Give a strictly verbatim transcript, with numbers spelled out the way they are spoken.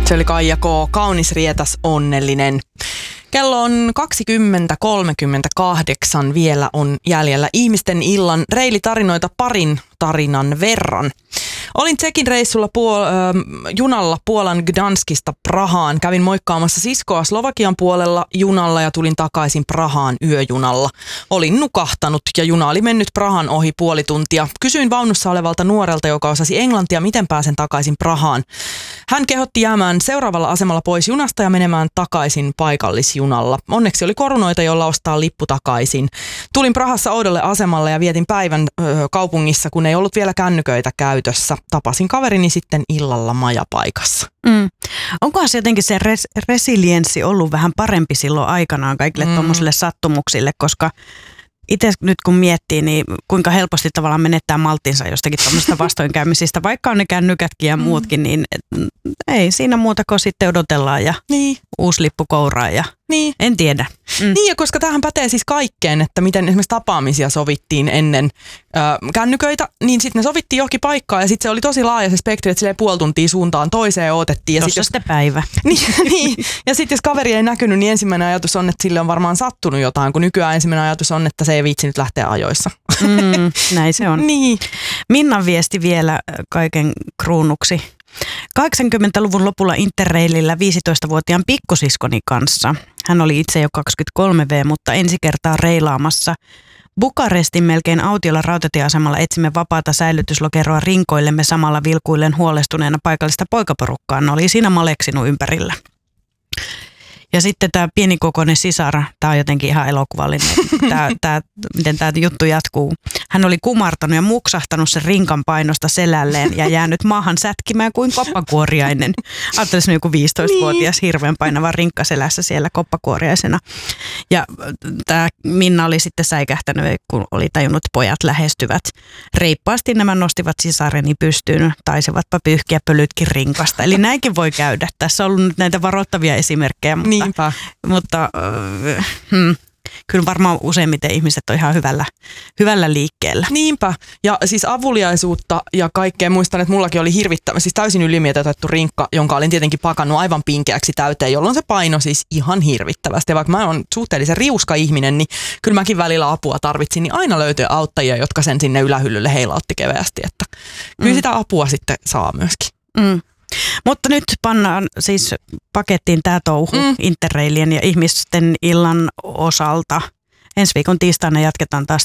Se oli Kaija K. Kaunis, rietas, onnellinen. Kello on kaksikymmentä kolmekymmentäkahdeksan, vielä on jäljellä ihmisten illan reilitarinoita parin tarinan verran. Olin Tsekin reissulla puol- äh, junalla Puolan Gdanskista Prahaan. Kävin moikkaamassa siskoa Slovakian puolella junalla ja tulin takaisin Prahaan yöjunalla. Olin nukahtanut ja juna oli mennyt Prahan ohi puoli tuntia. Kysyin vaunussa olevalta nuorelta, joka osasi englantia, miten pääsen takaisin Prahaan. Hän kehotti jäämään seuraavalla asemalla pois junasta ja menemään takaisin paikallisjunalla. Onneksi oli korunoita, jolla ostaa lippu takaisin. Tulin Prahassa oudolle asemalle ja vietin päivän ö, kaupungissa, kun ei ollut vielä kännyköitä käytössä. Tapasin kaverini sitten illalla majapaikassa. Mm. Onkohan se jotenkin se res- resilienssi ollut vähän parempi silloin aikanaan kaikille mm. tuommoisille sattumuksille, koska itse nyt kun miettii, niin kuinka helposti tavallaan menettää malttinsa jostakin tuommoisista vastoinkäymisistä, vaikka on ne kännyketkin ja muutkin, niin ei siinä muuta kuin sitten odotellaan ja niin. Uusi lippu kouraa ja niin. En tiedä. Mm. Niin ja koska tämähän pätee siis kaikkeen, että miten esimerkiksi tapaamisia sovittiin ennen ö, kännyköitä, niin sitten ne sovittiin johonkin paikkaan ja sitten se oli tosi laaja se spektri, että silleen puoli tuntia suuntaan toiseen otettiin. Tuossa sitten päivä. Niin, niin. Ja sitten jos kaveri ei näkynyt, niin ensimmäinen ajatus on, että sille on varmaan sattunut jotain, kun nykyään ensimmäinen ajatus on, että se ei viitsi nyt lähteä ajoissa. Mm, näin se on. Niin. Minnan viesti vielä kaiken kruunuksi. kahdeksankymmentäluvun lopulla Interrailillä viisitoistavuotiaan pikkusiskoni kanssa. Hän oli itse jo kaksikymmentäkolme vuotias, mutta ensi kertaa reilaamassa Bukarestin melkein autiolla rautatieasemalla etsimme vapaata säilytyslokeroa rinkoillemme samalla vilkuillen huolestuneena paikallista poikaporukkaa. Ne oli siinä maleksinut ympärillä. Ja sitten tämä pienikokoinen sisar, tämä on jotenkin ihan elokuvallinen, tämä, tämä, miten tämä juttu jatkuu. Hän oli kumartanut ja muksahtanut sen rinkan painosta selälleen ja jäänyt maahan sätkimään kuin koppakuoriainen. Ajattelisin joku viisitoistavuotias hirveän painava rinkka selässä siellä koppakuoriaisena. Ja tämä Minna oli sitten säikähtänyt, kun oli tajunnut, että pojat lähestyvät. Reippaasti nämä nostivat sisareni pystyyn, taisivatpa pyyhkiä pölytkin rinkasta. Eli näinkin voi käydä. Tässä on ollut nyt näitä varoittavia esimerkkejä. Mutta, Niinpä. mutta äh, hmm, kyllä varmaan useimmiten ihmiset on ihan hyvällä, hyvällä liikkeellä. Niinpä. Ja siis avuliaisuutta ja kaikkea. Muistan, että mullakin oli hirvittävä, siis täysin ylimitoitettu rinkka, jonka olin tietenkin pakannut aivan pinkeäksi täyteen, jolloin se paino siis ihan hirvittävästi. Ja vaikka mä oon suhteellisen riuska ihminen, niin kyllä mäkin välillä apua tarvitsin, niin aina löytyi auttajia, jotka sen sinne ylähyllylle heilautti keveästi. Että kyllä mm. sitä apua sitten saa myöskin. Mm. Mutta nyt pannaan siis pakettiin tämä touhu mm. Interrailien ja ihmisten illan osalta. Ensi viikon tiistaina jatketaan taas